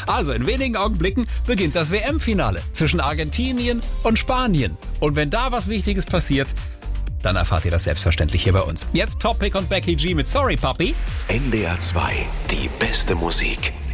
Also in wenigen Augenblicken beginnt das WM-Finale zwischen Argentinien und Spanien. Und wenn da was Wichtiges passiert, dann erfahrt ihr das selbstverständlich hier bei uns. Jetzt Topic und Becky G mit Sorry Papi. NDR 2, die beste Musik.